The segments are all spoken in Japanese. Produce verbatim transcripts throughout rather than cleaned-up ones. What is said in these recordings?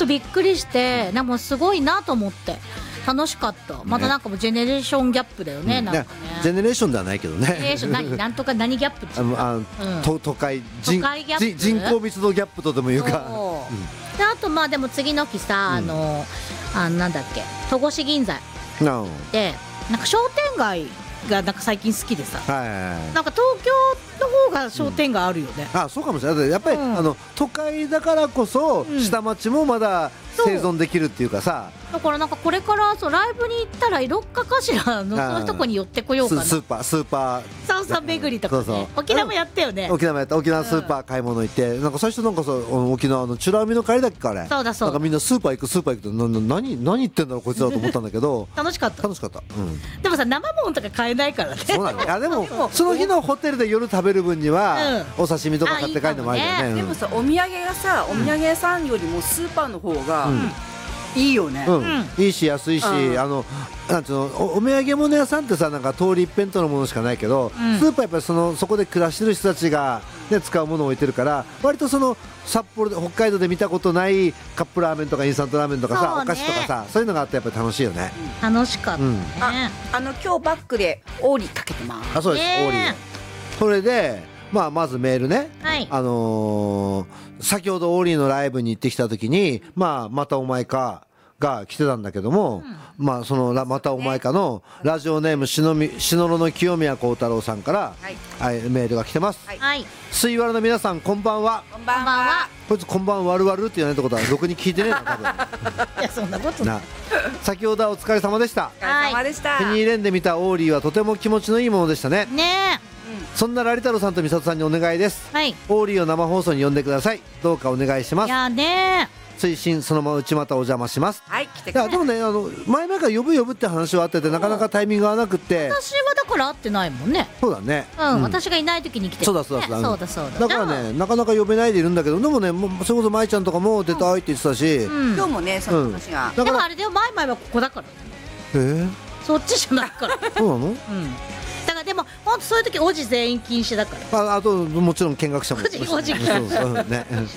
とびっくりして、なんかすごいなと思って楽しかった。またなんかもうジェネレーションギャップだよね、うん、なんかね。 ジェネレーションではないけどね。 ジェネレーション何なんとか何ギャップっていうか、 あのあ、うん、と都会人都会ギャップ人口密度ギャップとでも言うか。 うん、であとまあでも次の日さ、あの、うん、あなんだっけ戸越銀座でなんか商店街がなんか最近好きでさ、はいはいはい、なんか東京の方が商店街あるよね。 うん、あそうかもしれない。やっぱり、うん、あの都会だからこそ、うん、下町もまだ生存できるっていうかさ、 だからなんかこれからそうライブに行ったらどっかかしらのそういうとこに寄ってこようかな。 スーパースーパーそうそう巡りとかね。そうそう沖縄もやったよね。 沖縄もやった。沖縄スーパー買い物行って、うん、なんか最初なんかさ沖縄の美ら海の帰りだっけかあれ。 そうだそうだ。 なんかみんなスーパー行くスーパー行くとなな何何言ってんだろうこいつらと思ったんだけど楽しかった楽しかった、うん、 でもさ生もんとか買えないからね。 そうなんだ。いやでもその日のホテルで夜食べる分には、うん、お刺身とか買って帰るのもあるよね。 いいね。でもさお土産がさお土産屋さんよりもスーパーの方が、うんいいよね、 うんうん、いいし安いし、うん、あのなんつうの お, お土産物屋さんってさなんか通り一辺倒のものしかないけど、うん、スーパーやっぱりそのそこで暮らしてる人たちが、ね、使うものを置いてるから割とその札幌で北海道で見たことないカップラーメンとかインスタントラーメンとかさ、ね、お菓子とかさそういうのがあってやっぱり楽しいよね、 うん、楽しかったね、うん、 あ, あの今日バッグでオーリーかけてます。 あそうです、 ね、 オーリーそれでまあ、まずメールね、はい、あのー、先ほどオーリーのライブに行ってきた時に、まあ、またお前かが来てたんだけども、うん、まあそのまたお前かのラジオネームしのみしのろの清宮幸太郎さんから、はい、メールが来てます。はい、水原の皆さんこんばんは。 こんばんは。 こいつこんばんわるわるって言わないってことはろくに聞いてねえな多分。 いやそんなことない。 先ほどはお疲れ様でした。 お疲れ様でした。 手に入れんでみたオーリーはとても気持ちのいいものでしたね。 ねえ。そんなラリ太郎さんと美里さんにお願いです。はい、オーリーを生放送に呼んでください。どうかお願いします。 いやね推進そのまま内股お邪魔します。 はい来てください。 でもねあの前々から呼ぶ呼ぶって話はあっててなかなかタイミングが合わなくて私はだから会ってないもんね。 そうだね、 うんうん、私がいない時に来てる、ね、 そうだそうだそうだ、 そうだそうだだからねなかなか呼べないでいるんだけどでもねもうそれこそ舞ちゃんとかも出たいって言ってたし、 うん、今日もねその話が、 うん、だからあれでも前々はここだからえー、 そっちじゃないからそうなの、うんだからでも本当そういう時おじ全員禁止だから あ, あともちろん見学者もおじおじ禁止だから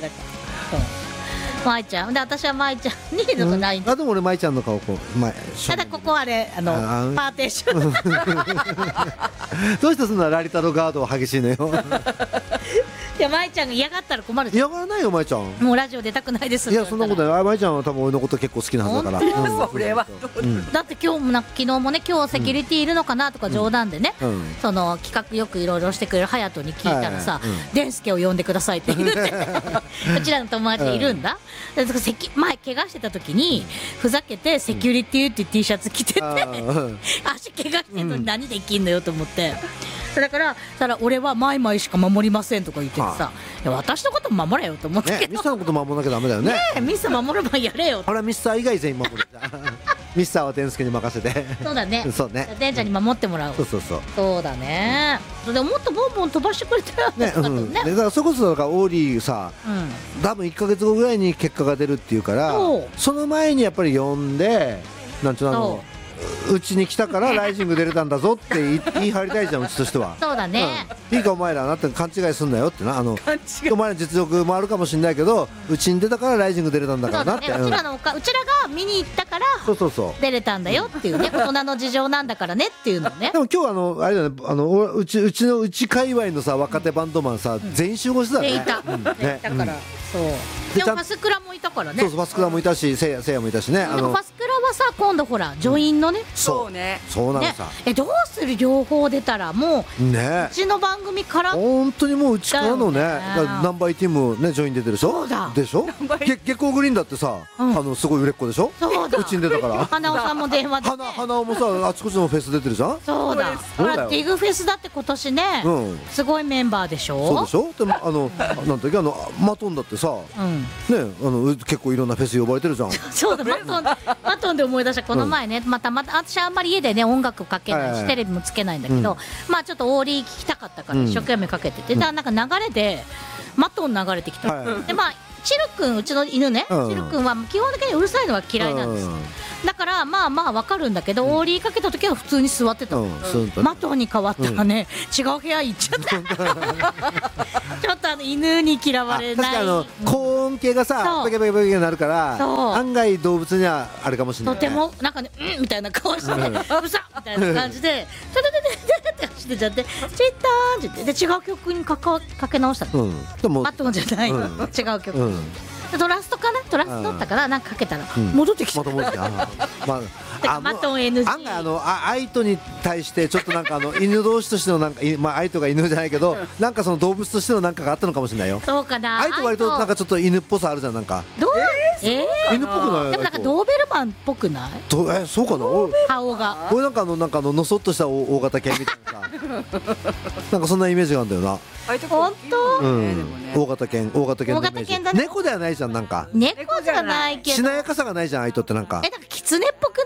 舞ちゃんで私は舞ちゃんにのライン、 うん、あでも俺舞ちゃんの顔こう前ただここはねあのあパーテーションどうしてそんなラリタロガードは激しいのよいや舞ちゃんが嫌がったら困る。 嫌がらないよ舞ちゃん。 もうラジオ出たくないです。 いやそんなことない。舞ちゃんは多分俺のこと結構好きなはずだから、 うん、それは、 うん、だって今日もな昨日もね今日セキュリティいるのかなとか冗談でね、うん、その企画よくいろいろしてくれる隼人に聞いたらさ、はいはいうん、デンスケを呼んでくださいって言ってこちらの友達いるんだ、うん、前怪我してた時にふざけてセキュリティっていう T シャツ着てて、うん、足怪我してるのに何できんのよと思って、うん、だからただ俺はマイマイしか守りませんとか言っててさ、いや私のこと守れよと思ったけど、 ね、ミスターのこと守らなきゃダメだよね。 ねえミスター守る前やれよ。 あれはミスター以外全員守るミスターはデンスケに任せてそうだねそうねデンちゃんに守ってもらう、 そうそうそうそうだね、うん、でももっとボンボン飛ばしてくれたらね、うん、ねだからそれこそだからオーリーさ、うん、多分いっかげつごぐらいに結果が出るっていうからその前にやっぱり呼んでなんちゅうのうちに来たからライジング出れたんだぞって言い張りたいじゃんうちとしては。 そうだね、 うん、いいかお前らなって勘違いすんなよってなあのお前ら実力もあるかもしれないけどうちに出たからライジング出れたんだからなって、 ね、うちらのおかうちらが見に行ったからそうそうそう出れたんだよっていうね大人の事情なんだからねっていうのねでも今日あのあれだねあのうちうちのうち界隈のさ若手バンドマンさ、うん、全員集合してたね。 いた、うんね、だから、うん、そうでもファスクラもいたからね。 そうそうファスクラもいたしせいやせいやもいたしね。 でもファスクラはさ今度ほらジョインのね、うん、 そうねそうなのさ、ね、 えどうする両方出たらもう、ね、うちの番組から本当にもううちからのねナンバーティームねジョイン出てるでしょ。 そうだでしょ月光グリーンだってさ、うん、あのすごい売れっ子でしょ。 そうだうちに出たから花尾さんも電話で、ね、 花花尾もさあちこちのフェス出てるじゃん。 そうだほらディグフェスだって今年ね、うん、すごいメンバーでしょ。 そうでしょ。でもあのなんだっけあのマトンだってさ、うん、ねあの結構いろんなフェス呼ばれてるじゃんそうだマトンマトンで思い出したこの前ね、うん、またまた私あんまり家でね音楽かけないし、はいはい、テレビもつけないんだけど、うん、まあちょっとオーリー聞きたかったから一生懸命かけてて、うん、だからなんか流れでマトン流れてきた、はいはい、でまあチル君うちの犬ね、うん、チル君は基本的にうるさいのは嫌いなんです、うん、 だからまあまあわかるんだけど、オーリーかけた時は普通に座ってた、マトンに変わったらね、違う部屋行っちゃったちょっとあの犬に嫌われない、 確かあの高音系がさバケバケバケになるから案外動物にはあれかもしれない。 とてもなんかねうんみたいな顔してうさみたいな感じでちょててててって走ってちゃってチッターンって言ってで違う曲にかかかけ直したの。マトンじゃないの、違う曲。トラストかな、トラストだったかな、なんかかけたら戻ってきた。マトン エヌジー。 案外あのアイトに対してちょっとなんかあの犬同士としてのなんかまあアイトが犬じゃないけどなんかその動物としてのなんかがあったのかもしれないよ。 そうかな。 アイト割となんかちょっと犬っぽさあるじゃんなんか。 どう？ええ。 犬っぽくない？ でもなんかドーベルマンっぽくない？ どえそうかな。 顔が。 俺なんかあのなんかあののそっとした大型犬みたいなさ。なんかそんなイメージがあるんだよな。 本当？ うん。大型犬大型犬のイメージ。猫ではないじゃんなんか。 猫じゃないけど。 しなやかさがないじゃんアイトってなんか。 えなんか狐っぽくない？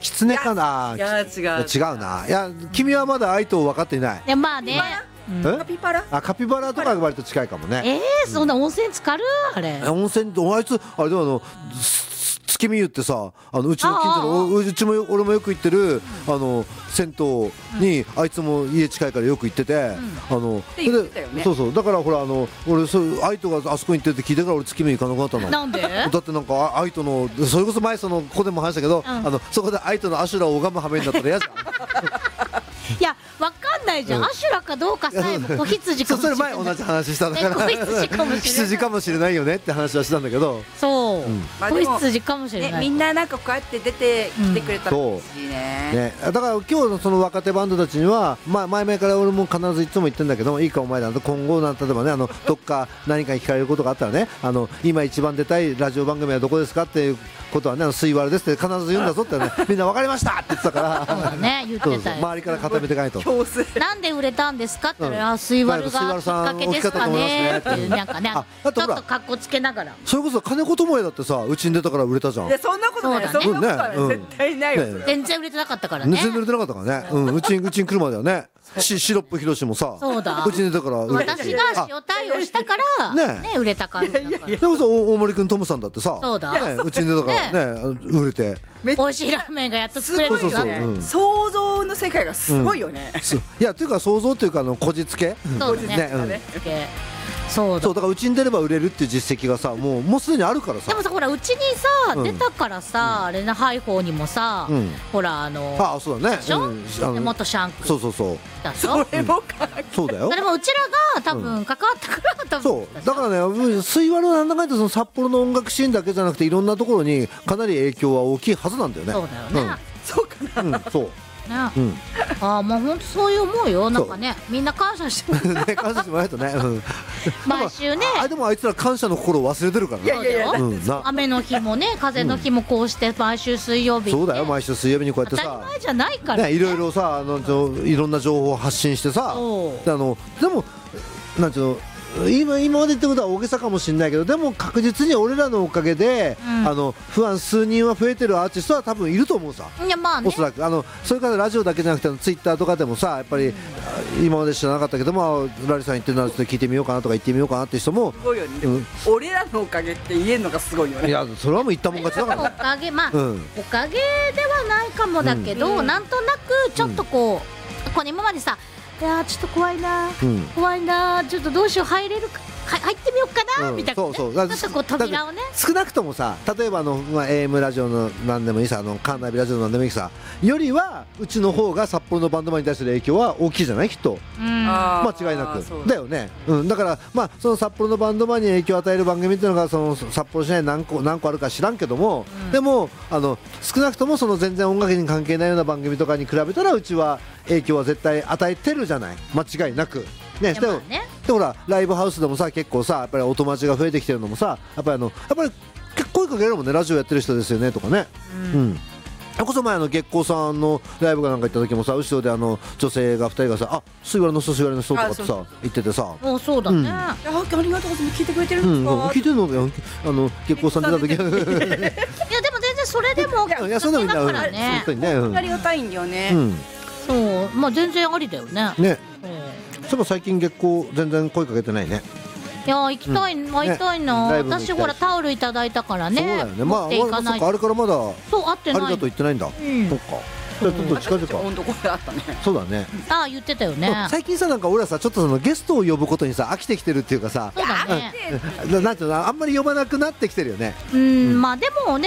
狐かな。 いや違う。 違うな。いや君はまだアイトを分かっていない。 いやまあね。 カピバラ？ あカピバラとかが割と近いかもね。 ええそんな温泉浸かるあれ。 温泉あいつあれでもあの月見湯ってさあのうちの近所のうちも俺もよく行ってるあの銭湯にあいつも家近いからよく行っててあのそうそうだからほらあの俺そうアイトがあそこに行ってるって聞いてから俺月見湯行かなくなったの。 なんで？ だってなんかアイトのそれこそ前そのここでも話したけどあのそこでアイトのアシュラを拝む羽目になったら嫌じゃん。 いやわかんないじゃん、アシュラかどうかさえも子羊かもしれない。 それ前同じ話したんだから羊かもしれない。 羊かもしれないよねって話はしたんだけどそう子羊かもしれない。 みんななんかこうやって出てきてくれたら嬉しいね。 だから今日のその若手バンドたちにはまあ前々から俺も必ずいつも言ってるんだけどいいかお前らと今後例えばねあのどっか何かに聞かれることがあったらねあの今一番出たいラジオ番組はどこですかっていうことはね水割ですって必ず言うんだぞってねみんな分かりましたって言ってたからね言ってたよ。 周りから固めていかないと。 なんで売れたんですかって言ったら水割がきっかけですかねっていうなんかねちょっと格好つけながら。 それこそ金子智也だってさうちに出たから売れたじゃん。 いやそんなことないそんなことない絶対ないよ。 全然売れてなかったからね。 全然売れてなかったからね。うんうちうちに来るまではね。シシロップひろしもさそうだうちに出たから私が塩対応したからね売れた感じだから。 でもさ大森君トムさんだってさそうだうちに出たからね売れて美味しいラーメンがやっと作れるよね。 想像の世界がすごいよね。 いやというか想像っていうかあのこじつけそうねそうだからうちに出れば売れるっていう実績がさもうもうすでにあるからさ。 でもさほらうちにさ出たからさあれなハイフォーにもさほらあのあそうだね元シャンクそうそうそうそれもそうだよ。 でもうちらが多分関わったから多分そうだからね水割のなんだかんだその札幌の音楽シーンだけじゃなくていろんなところにかなり影響は大きいはずなんだよね。 そうだよね。 そうかな。 そうね、うん、ああもう本当そういう思うよなんかねみんな感謝してもらね感謝してもらえるとね、うん、 毎週ねあでもあいつら感謝の心を忘れてるからね。 いやいやいや、うん、雨の日もね風の日もこうして毎週水曜日、ね、 そうだよ毎週水曜日にこうやってさ当たり前じゃないからねいろいろさあのいろんな情報を発信してさあのでもなんていうの今, 今まで言ったことは大げさかもしれないけどでも確実に俺らのおかげで、うん、あのファン数人は増えてるアーティストは多分いると思うさ。 いやまあね、 おそらくあのそれからラジオだけじゃなくてツイッターとかでもさやっぱり、うん、今まで知らなかったけどもラリさん言ってるのは聞いてみようかなとか言ってみようかなって人もすごいよね、うん、俺らのおかげって言えるのがすごいよね。 いやそれはもう言ったもん勝ちだから、 ね、おかげまあ、うん、おかげではないかもだけど、うん、なんとなくちょっとこう、うん、これ今までさいやちょっと怖いな、うん、怖いなちょっとどうしよう入れるか入ってみようかな、うん、みたいな、ね、そうそうちょっとこう扉をね少なくともさ例えばあの、まあ、エーエム ラジオの何でもいいさあのカーナビラジオの何でもいいさよりはうちの方が札幌のバンドマンに対する影響は大きいじゃないきっと間違いなくだよね、うん、だからまあその札幌のバンドマンに影響を与える番組っていうのがその札幌市内何個何個あるか知らんけども、うん、でもあの少なくともその全然音楽に関係ないような番組とかに比べたらうちは影響は絶対与えてるじゃない間違いなくね。でもねでほらライブハウスでもさ結構さやっぱりお友達が増えてきてるのもさやっぱりあのやっぱり結構声かけるもんねラジオやってる人ですよねとかね。うん、うんそれこそ前の月光さんのライブがなんか行った時もさ後ろであの女性がふたりがさあ水割りの人水割りの人とかってさ言っててさあそうだね、うん、ありがとうございます聞いてくれてるんですか、うん、 聞いてるのあの月光さん出た時いやでも全然それでもいやそれでもいいんだからね本当にね、うん、 ありがたいんだよね、 うん、 そうまあ全然ありだよねね、うん、そういえば最近月光全然声かけてないね。 いや行きたい、会いたいな。私ほらタオルいただいたからね。 そうだよね。まああれからまだそう会ってない。 ありがとう言ってないんだ。そっか。ちょっと近々。 温度これあったね。 そうだね。 ああ言ってたよね。 最近さなんか俺らさちょっとそのゲストを呼ぶことにさ飽きてきてるっていうかさ。 そうだね。 なんていうのあんまり呼ばなくなってきてるよね。 うんまあでもね